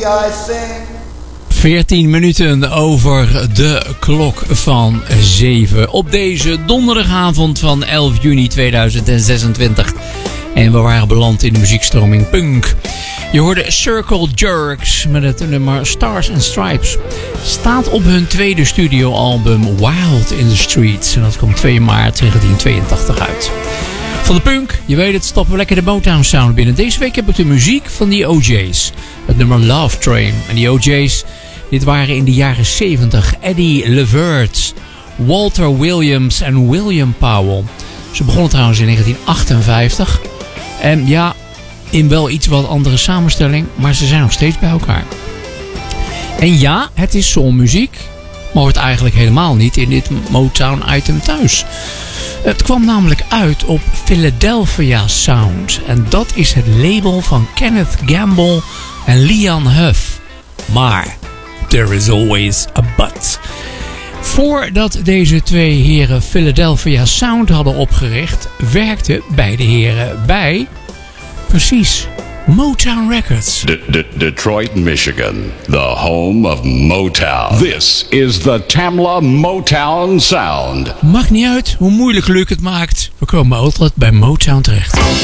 I sing. 14 minuten over de klok van 7 op deze donderdagavond van 11 juni 2026. En we waren beland in de muziekstroming punk. Je hoorde Circle Jerks met het nummer Stars and Stripes. Staat op hun tweede studioalbum Wild in the Streets. En dat komt 2 maart 1982 uit. Van de punk, je weet het, stappen we lekker de Motown sound binnen. Deze week heb ik de muziek van die OJ's. Het nummer Love Train. En die OJ's, dit waren in de jaren 70 Eddie Levert, Walter Williams en William Powell. Ze begonnen trouwens in 1958. En ja, in wel iets wat andere samenstelling, maar ze zijn nog steeds bij elkaar. En ja, het is soulmuziek, maar hoort eigenlijk helemaal niet in dit Motown-item thuis. Het kwam namelijk uit op Philadelphia Sound. En dat is het label van Kenneth Gamble en Leon Huff. Maar there is always a but. Voordat deze twee heren Philadelphia Sound hadden opgericht, werkten beide heren bij, precies, Motown Records. Detroit, Michigan, the home of Motown. This is the Tamla Motown Sound. Maakt niet uit hoe moeilijk Luc het maakt. We komen altijd bij Motown terecht.